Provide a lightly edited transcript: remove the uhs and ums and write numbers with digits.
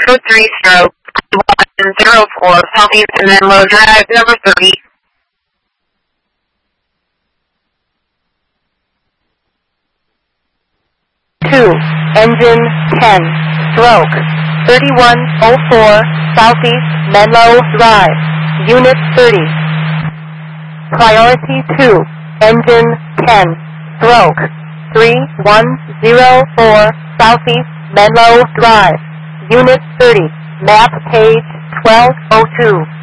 code 3 stroke 104 Southeast Menlo Drive, number 30. Engine 10, stroke 3104 Southeast Menlo Drive, Unit 30. Priority 2, Engine 10, stroke 3104 Southeast Menlo Drive, Unit 30, map page 1202.